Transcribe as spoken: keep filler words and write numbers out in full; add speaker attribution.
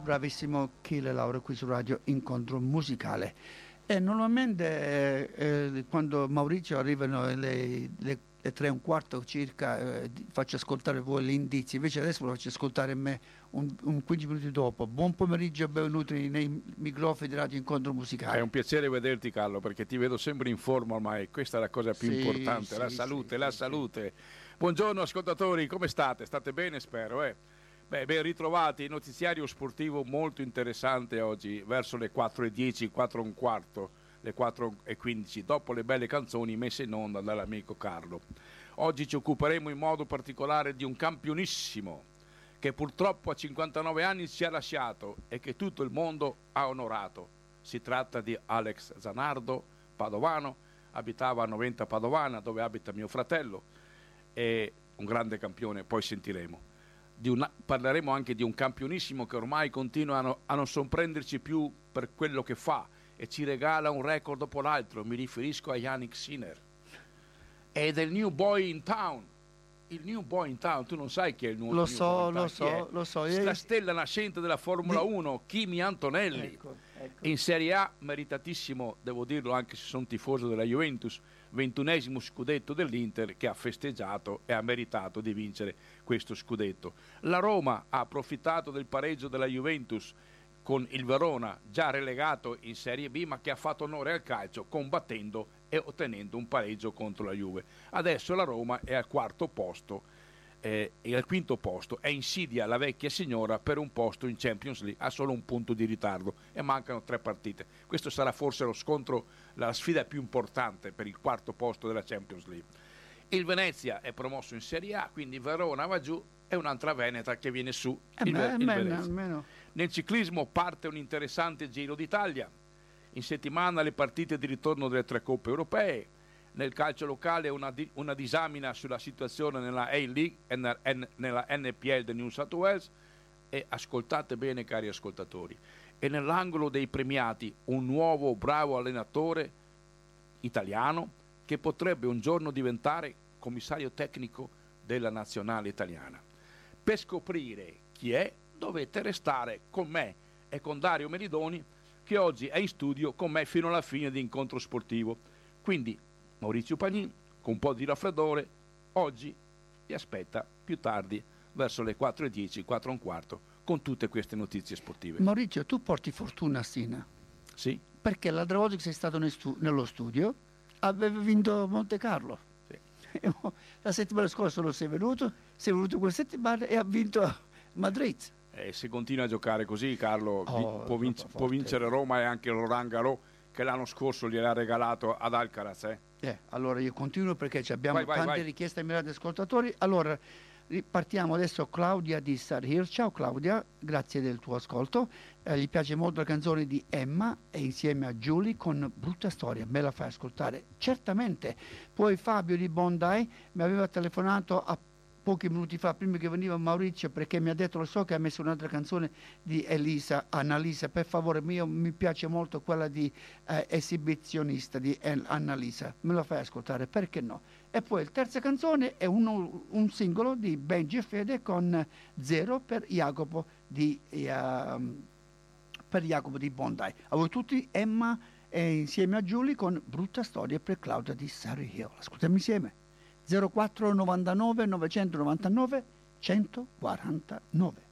Speaker 1: bravissimo Achille Lauro qui su Radio Incontro Musicale. E normalmente eh, eh, quando Maurizio arrivano le, le, le tre e un quarto circa, eh, faccio ascoltare voi gli indizi, invece adesso lo faccio ascoltare me un, un quindici minuti dopo. Buon pomeriggio e benvenuti nei microfoni di Radio Incontro Musicale.
Speaker 2: È un piacere vederti, Carlo, perché ti vedo sempre in forma ormai, questa è la cosa più
Speaker 1: sì,
Speaker 2: importante,
Speaker 1: sì,
Speaker 2: la salute,
Speaker 1: sì,
Speaker 2: la
Speaker 1: sì,
Speaker 2: salute. Buongiorno ascoltatori, come state? State bene, spero, eh? Beh, ben ritrovati, notiziario sportivo molto interessante oggi, verso le quattro e dieci, quattro e un quarto, le quattro e quindici, dopo le belle canzoni messe in onda dall'amico Carlo. Oggi ci occuperemo in modo particolare di un campionissimo che purtroppo a cinquantanove anni ci ha lasciato e che tutto il mondo ha onorato. Si tratta di Alex Zanardo, padovano, abitava a Noventa Padovana, dove abita mio fratello, è un grande campione, poi sentiremo. Di una, parleremo anche di un campionissimo che ormai continuano a non sorprenderci più per quello che fa e ci regala un record dopo l'altro. Mi riferisco a Yannick Sinner. È del New Boy in Town. Il New Boy in Town, tu non sai chi è il nuovo
Speaker 1: Lo
Speaker 2: New
Speaker 1: so,
Speaker 2: Boy in
Speaker 1: lo
Speaker 2: Town?
Speaker 1: so, lo so.
Speaker 2: La stella nascente della Formula
Speaker 1: Di...
Speaker 2: uno, Kimi Antonelli.
Speaker 1: Ecco, ecco.
Speaker 2: In Serie A, meritatissimo, devo dirlo anche se sono tifoso della Juventus, ventunesimo scudetto dell'Inter che ha festeggiato e ha meritato di vincere questo scudetto. La Roma ha approfittato del pareggio della Juventus con il Verona, già relegato in Serie B, ma che ha fatto onore al calcio combattendo e ottenendo un pareggio contro la Juve. Adesso la Roma è al quarto posto eh, e al quinto posto e insidia la vecchia signora per un posto in Champions League, ha solo un punto di ritardo e mancano tre partite. Questo sarà forse lo scontro, la sfida più importante per il quarto posto della Champions League. Il Venezia è promosso in Serie A, quindi Verona va giù e un'altra Veneta che viene su.
Speaker 1: Eh
Speaker 2: il,
Speaker 1: beh,
Speaker 2: il
Speaker 1: almeno, almeno.
Speaker 2: Nel ciclismo parte un interessante Giro d'Italia. In settimana le partite di ritorno delle tre coppe europee. Nel calcio locale una, di, una disamina sulla situazione nella A-League e nella, nella N P L del New South Wales. E ascoltate bene, cari ascoltatori, e nell'angolo dei premiati un nuovo bravo allenatore italiano che potrebbe un giorno diventare commissario tecnico della nazionale italiana. Per scoprire chi è dovete restare con me e con Dario Melidoni, che oggi è in studio con me fino alla fine di Incontro Sportivo. Quindi Maurizio Pagnin, con un po' di raffreddore, oggi vi aspetta più tardi verso le quattro e dieci, quattro e un quarto, con tutte queste notizie sportive.
Speaker 1: Maurizio, tu porti fortuna a Sina.
Speaker 2: Sì.
Speaker 1: Perché l'altra volta che sei stato nel stu- nello studio avevi vinto Monte Carlo.
Speaker 2: Sì.
Speaker 1: La settimana scorsa non sei venuto, sei venuto questa settimana e ha vinto Madrid.
Speaker 2: E se continua a giocare così, Carlo,
Speaker 1: Oh,
Speaker 2: può, vinc- può vincere Roma e anche il Roland Garros, che l'anno scorso gliel'ha regalato ad Alcaraz. Eh?
Speaker 1: Eh, allora io continuo perché abbiamo
Speaker 2: vai, vai,
Speaker 1: tante
Speaker 2: vai.
Speaker 1: richieste mirate ascoltatori. Allora partiamo adesso. Claudia di Star Hill. Ciao Claudia, grazie del tuo ascolto. Eh, gli piace molto la canzone di Emma e insieme a Julie con Brutta Storia. Me la fai ascoltare? Certamente. Poi Fabio di Bondi mi aveva telefonato a pochi minuti fa, prima che veniva Maurizio, perché mi ha detto, lo so che ha messo un'altra canzone di Elisa, Annalisa, per favore mio, mi piace molto quella di eh, Esibizionista di Annalisa, me la fai ascoltare, perché no? E poi la terza canzone è uno, un singolo di Benji e Fede con Zero per Jacopo di, uh, per Jacopo di Bondi. A voi tutti Emma e insieme a Giulia con Brutta Storia per Claudia di Surrey Hill. Ascoltiamo insieme. zero quattro novantanove novecentonovantanove centoquarantanove.